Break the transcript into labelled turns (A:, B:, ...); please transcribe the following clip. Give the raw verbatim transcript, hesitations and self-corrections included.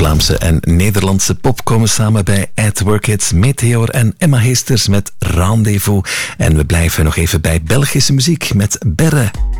A: Vlaamse en Nederlandse pop komen samen bij At Work It, Meteor en Emma Heesters met Rendezvous. En we blijven nog even bij Belgische muziek met Berre.